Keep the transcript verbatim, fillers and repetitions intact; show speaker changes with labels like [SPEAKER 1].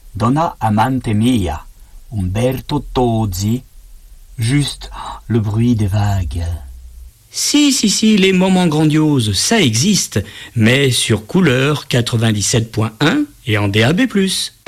[SPEAKER 1] Donna amante mia, Umberto Tozzi. Juste le bruit des vagues.
[SPEAKER 2] Si, si, si, les moments grandioses, ça existe, mais sur Couleur quatre-vingt-dix-sept point un et en D A B plus.